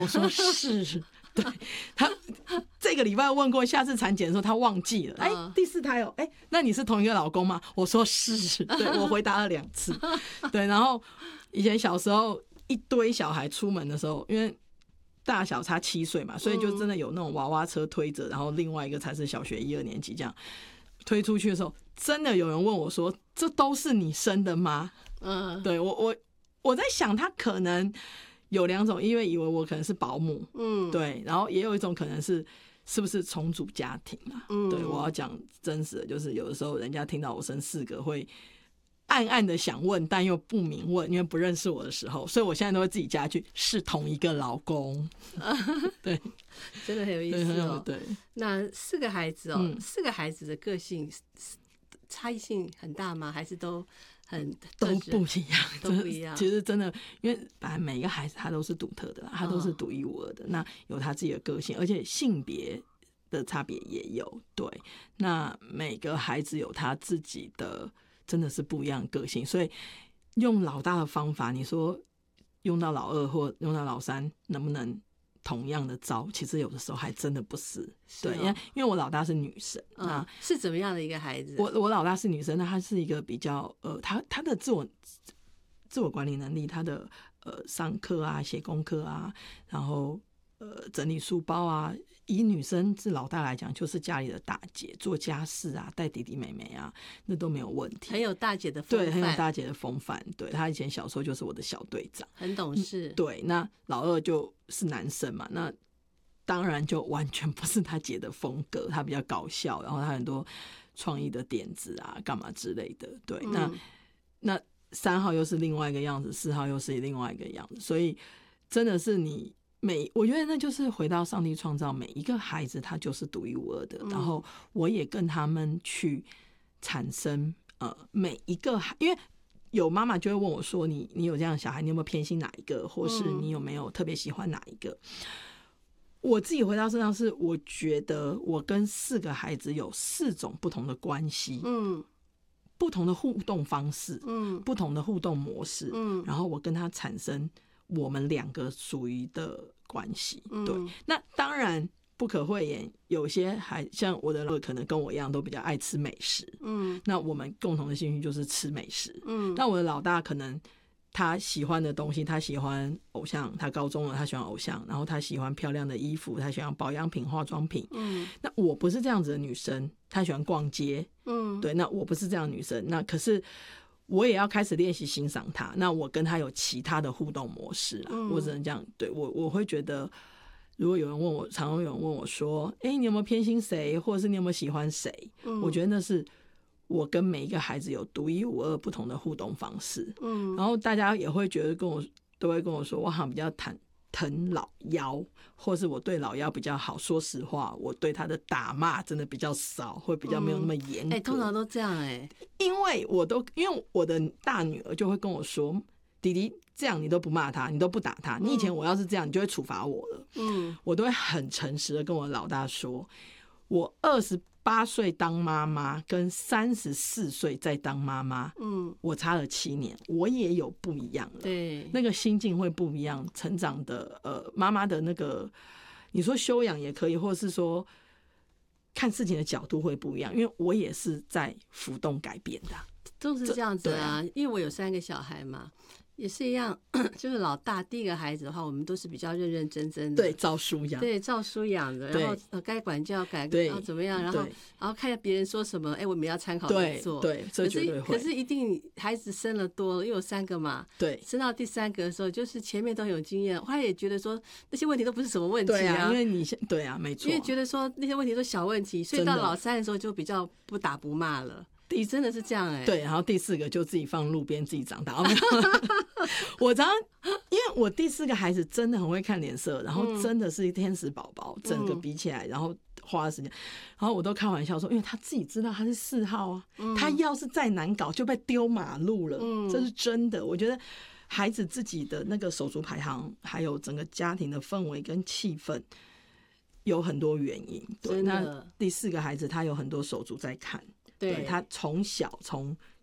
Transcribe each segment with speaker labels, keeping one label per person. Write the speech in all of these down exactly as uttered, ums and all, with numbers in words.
Speaker 1: 我说是，对，他这个礼拜问过，下次产检的时候他忘记了，哎、欸，第四胎哦，哎、欸，那你是同一个老公吗？我说是，对，我回答了两次，对，然后以前小时候一堆小孩出门的时候，因为大小差七岁嘛，所以就真的有那种娃娃车推着，然后另外一个才是小学一二年级这样推出去的时候，真的有人问我说：“这都是你生的吗？”嗯，对我我我在想，他可能有两种，因为以为我可能是保姆，嗯，对，然后也有一种可能是是不是重组家庭啊？嗯，对，我要讲真实的，就是有的时候人家听到我生四个会暗暗的想问，但又不明问，因为不认识我的时候，所以我现在都会自己加句是同一个老公。对，
Speaker 2: 真的很有意思哦。
Speaker 1: 对，
Speaker 2: 那四个孩子哦，嗯、四个孩子的个性差异性很大吗？还是都很
Speaker 1: 都不一样？
Speaker 2: 都不一样。
Speaker 1: 其实真的，因为本来每一个孩子他都是独特的，他都是独一无二的，哦、那有他自己的个性，而且性别的差别也有。对，那每个孩子有他自己的。真的是不一样的个性，所以用老大的方法，你说用到老二或用到老三，能不能同样的招？其实有的时候还真的不是。是哦、对，因为因为我老大是女生，
Speaker 2: 嗯、那是怎么样的一个孩子？
Speaker 1: 我我老大是女生，那她是一个比较呃，她她的自我自我管理能力，她的呃上课啊、写功课啊，然后呃整理书包啊。以女生是老大来讲，就是家里的大姐，做家事啊，带弟弟妹妹啊，那都没有问题。
Speaker 2: 很有大姐的风范，
Speaker 1: 对，很有大姐的风范。对，她以前小时候就是我的小队长，
Speaker 2: 很懂事。
Speaker 1: 嗯、对，那老二就是男生嘛，那当然就完全不是他姐的风格，他比较搞笑，然后他很多创意的点子啊，干嘛之类的。对，嗯、那那三号又是另外一个样子，四号又是另外一个样子，所以真的是你。每我觉得那就是回到上帝创造每一个孩子，他就是独一无二的。嗯、然后我也跟他们去产生呃每一个孩，因为有妈妈就会问我说：“你你有这样的小孩，你有没有偏心哪一个，或是你有没有特别喜欢哪一个？”嗯、我自己回到身上是，我觉得我跟四个孩子有四种不同的关系，嗯，不同的互动方式，嗯，不同的互动模式，嗯，然后我跟他产生。我们两个属于的关系，对，嗯、那当然不可讳言，有些还像我的老二可能跟我一样都比较爱吃美食，嗯，那我们共同的兴趣就是吃美食，嗯，那我的老大可能他喜欢的东西，他喜欢偶像，他高中了他喜欢偶像，然后他喜欢漂亮的衣服，他喜欢保养品、化妆品，嗯，那我不是这样子的女生，他喜欢逛街，嗯，对，那我不是这样的女生，那可是。我也要开始练习欣赏他，那我跟他有其他的互动模式啦，嗯、我只能这样对我我会觉得，如果有人问我，常常有人问我说：“哎、欸，你有没有偏心谁，或者是你有没有喜欢谁？”嗯、我觉得那是我跟每一个孩子有独一无二不同的互动方式。嗯，然后大家也会觉得跟我都会跟我说，我好像比较疼疼老幺，或是我对老幺比较好。说实话，我对他的打骂真的比较少，会比较没有那么严格。
Speaker 2: 哎、嗯欸，通常都这样哎、欸，
Speaker 1: 因为我都因为我的大女儿就会跟我说：“弟弟这样你都不骂他，你都不打他，你以前我要是这样，你就会处罚我了。”嗯，我都会很诚实的跟我老大说，我二十八岁当妈妈跟三十四岁再当妈妈，嗯，我差了七年，我也有不一样了，
Speaker 2: 对，
Speaker 1: 那个心境会不一样，成长的呃妈妈的那个，你说修养也可以，或者是说看事情的角度会不一样，因为我也是在浮动改变的，
Speaker 2: 都是这样子啊，因为我有三个小孩嘛。也是一样，就是老大第一个孩子的话，我们都是比较认认真真的，
Speaker 1: 对，照书养，
Speaker 2: 对，照书养的，然后呃该管教改，然后怎么样，然后然后看下别人说什么，哎，我们要参考来做，
Speaker 1: 对，这绝对会。
Speaker 2: 可是可是一定孩子生了多了，又有三个嘛，
Speaker 1: 对，
Speaker 2: 生到第三个的时候，就是前面都很有经验，他也觉得说那些问题都不是什么问题啊，
Speaker 1: 对啊，因为你对啊，没错，
Speaker 2: 因为觉得说那些问题都小问题，所以到老三的时候就比较不打不骂了。第真的是这样哎、欸，
Speaker 1: 对，然后第四个就自己放路边自己长大。我常常因为我第四个孩子真的很会看脸色，然后真的是天使宝宝，嗯、整个比起来，然后花了时间，然后我都开玩笑说，因为他自己知道他是四号啊，嗯、他要是再难搞就被丢马路了，嗯、这是真的。我觉得孩子自己的那个手足排行，还有整个家庭的氛围跟气氛。有很多原因，对，那第四个孩子他有很多手足在看，对，他从小从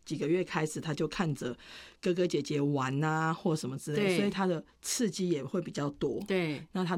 Speaker 1: 几个月开始，他就看着哥哥姐姐玩啊或什么之类的，所以他的刺激也会比较多。
Speaker 2: 对，
Speaker 1: 那他